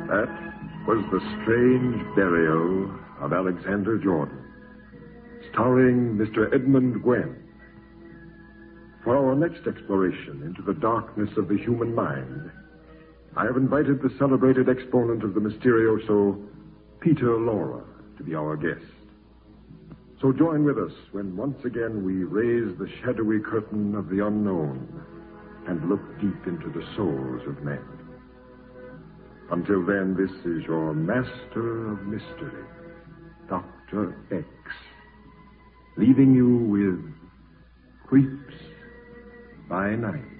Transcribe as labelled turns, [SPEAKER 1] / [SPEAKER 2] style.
[SPEAKER 1] That was The Strange Burial of Alexander Jordan, starring Mr. Edmund Gwenn. For our next exploration into the darkness of the human mind, I have invited the celebrated exponent of the Mysterioso, Peter Lorre, to be our guest. So join with us when once again we raise the shadowy curtain of the unknown and look deep into the souls of men. Until then, this is your master of mystery, Dr. X, leaving you with Creeps by Night.